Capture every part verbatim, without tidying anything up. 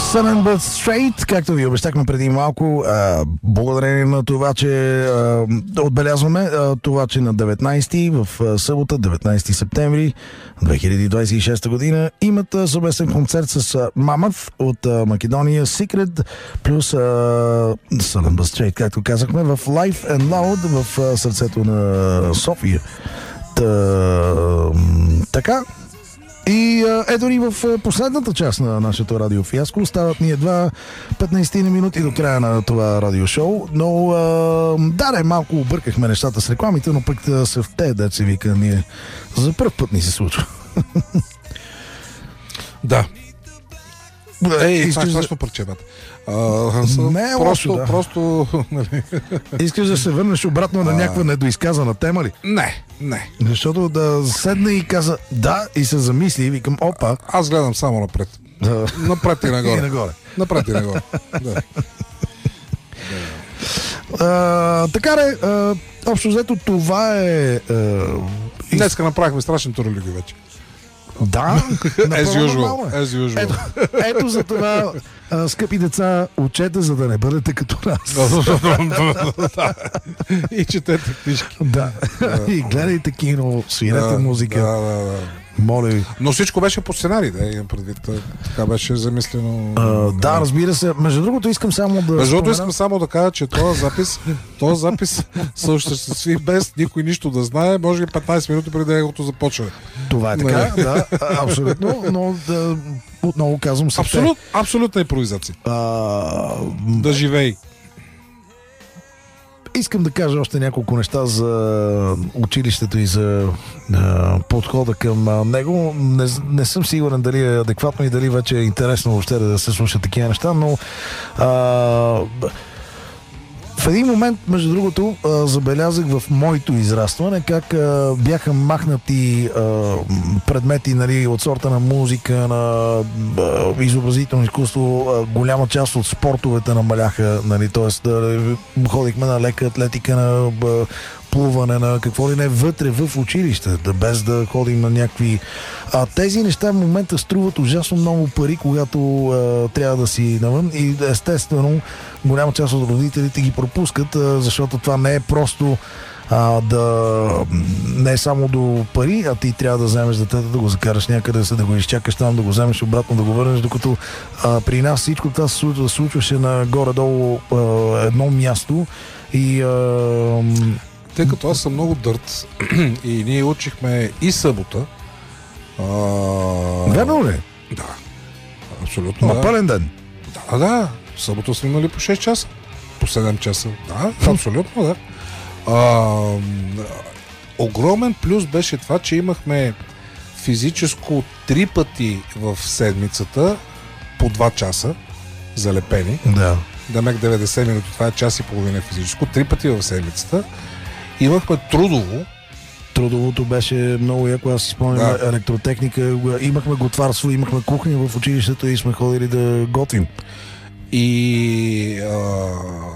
Southern But Straight, както ви обещахме преди малко, а, благодарение на това, че а, отбелязваме а, това, че на деветнайсети в а, събота, деветнайсети септември две хиляди двайсет и шеста година имат а, съвместен концерт с а, Mammoth от а, Македония, Secret плюс а, Southern But Straight, както казахме, в Live and Loud в а, сърцето на София. Та, така. И ето ни в последната част на нашето радиофиаско. Остават ни едва петнайсет минути до края на това радиошоу. Но а, да, не, малко объркахме нещата с рекламите, но пък са в те, да се вика, ние за първ път ни се случва. Да. Ей, Искаш това е да... страшно парче, бат. Не е просто, лошо, да. Просто... Искаш да се върнеш обратно на някаква недоизказана тема ли? Не, не. Защото да седне и каза да и се замисли и викам опа. Аз гледам само напред. Да. Напред и нагоре. И нагоре. Напред и нагоре. Да. А, така де, а, общо взето това е... А, Днеска направихме страшен туролюги вече. Да, As usual. As usual. Ето, ето за това, а, скъпи деца, учете, за да не бъдете като нас. И четете книжки. Да. И гледайте кино, свирете Да, музика. Да, да, да. Моля ви. Но всичко беше по сценарий, да, имам предвид. Така беше замислено. А, да, разбира се. Между другото, искам само да. Между другото, спомена... искам само да кажа, че този запис, този запис се осъществи без никой нищо да знае, може би петнайсет минути преди неговото започване. Това е така, да, абсолютно, но да, отново казвам се. Абсолют, абсолютна импровизация. А, да живей. Искам да кажа още няколко неща за училището и за а, подхода към а, него. Не, не съм сигурен дали е адекватно и дали вече е интересно въобще да се слушат такива неща, но а, в един момент, между другото, а, забелязах в моето израстване как а, бяха махнати а, предмети, нали, от сорта на музика, на а, изобразително изкуство. А, голяма част от спортовете намаляха, нали, т.е. да, ходихме на лека атлетика, на а, плуване, на какво ли не, вътре в училище, да, без да ходим на някакви... А тези неща в момента струват ужасно много пари, когато а, трябва да си навън и естествено голяма част от родителите ги пропускат, а, защото това не е просто а, да не е само до пари, а ти трябва да вземеш детето, да го закараш някъде, да го изчакаш там, да го вземеш обратно, да го върнеш, докато а, при нас всичко това се случваше на горе-долу а, едно място и а, тъй като аз съм много дърт и ние учихме и събота. А... Верно ли? Да. Абсолютно. На да. пълен ден? Да, да. Събота сме имали по шест часа. По седем часа. Да, абсолютно, да. А, огромен плюс беше това, че имахме физическо три пъти в седмицата по два часа залепени. Да. Дамек деветдесет минути, това е час и половина физическо. Три пъти в седмицата. Имахме трудово. Трудовото беше много яко, аз си спомням, да. Електротехника, имахме готварство, имахме кухня в училището и сме ходили да готвим. И а,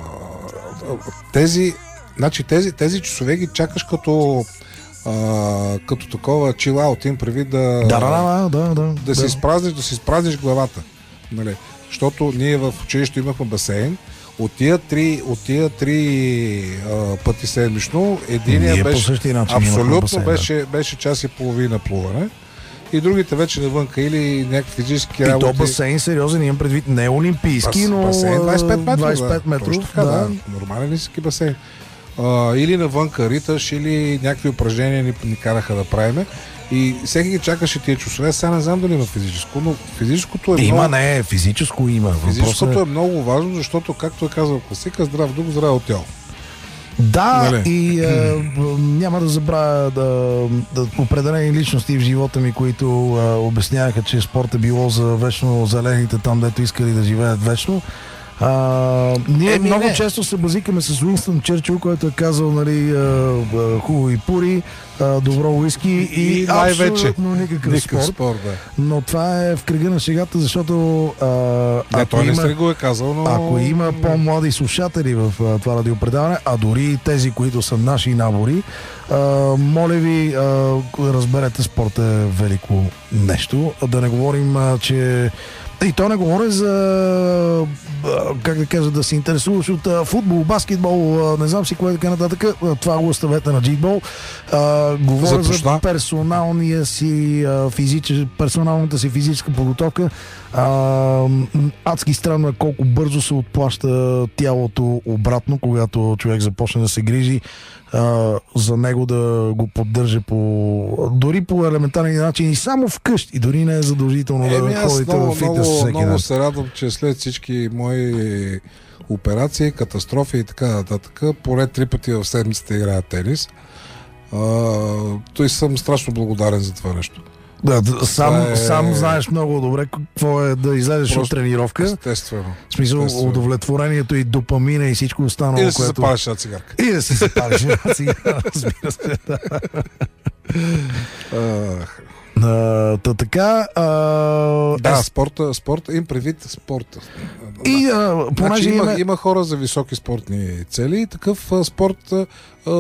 тези, значи тези, тези часове ги чакаш като а, като такова чилаут, им прави да да, да, да, да, да, да. си изпразниш, да си изпразниш главата. Нали? Защото ние в училището имахме басейн. От тия три, от тия три а, пъти седмично, единия беше абсолютно басейн, беше, да. беше час и половина плуване. И другите вече навънка или някакви физически работи. И то басейн сериозен, имам предвид, не е олимпийски, Бас, но басейн двайсет и пет метров. двайсет и пет метров, да. Така, да. да. Нормален истински басейн. А, или навънка риташ, или някакви упражнения ни, ни караха да правиме. И всеки ги чакаше тия часове. Сега не знам дали има физическо, но физическото е има, много... не, физическо има. Физическото е... е много важно, защото, както е казал класика, здрав дух, здраво тяло. Да, нали? И е, няма да забравя да, да определени личности в живота ми, които е, обясняваха, че спорт е било за вечно зелените там, дето искали да живеят вечно. А, ние Еми, много не. често се базикаме с Уинстън Чърчил, който е казал, нали, а, а, хубаво и пури, а, добро уиски и, и абсолютно никакъв, никакъв спорт. спорт, да. Но това е в кръга на шегата, защото а, Не, ако, той не има, сте го е казал, но... ако има по-млади слушатели в а, това радиопредаване, а дори тези, които са наши набори, а, моля ви, а, разберете, спорт е велико нещо. Да не говорим, а, че И то не говоря за, как да кажа, да се интересуваш от а, футбол, баскетбол, а, не знам си кое така нататък. Това го оставете на джитбол. А, говоря Започна. за персоналния си, а, физич, персоналната си физическа подготовка. А, адски странно е колко бързо се отплаща тялото обратно, когато човек започне да се грижи а, за него, да го поддържа по, дори по елементарни начин и само вкъщи. И дори не е задължително Еми, да аз ходите много, в фитнес много, всеки много ден. се радвам, че след всички мои операции, катастрофи и така нататък, поне три пъти в седмицата играя тенис. А, той съм страшно благодарен за това нещо. Да, да, сам, е... сам знаеш много добре какво е да излезеш от тренировка. Естествено. В смисъл, естествено. удовлетворението и допамина и всичко останало, И да се което... запалиш една цигарка. И да се запалиш една цигарка, разбира се. Да. Ах. А, та така... А, Да, е, спорта, спорта, им предвид спорта. и а, понеже Значи, има, имаме... има хора за високи спортни цели и такъв а, спорт а,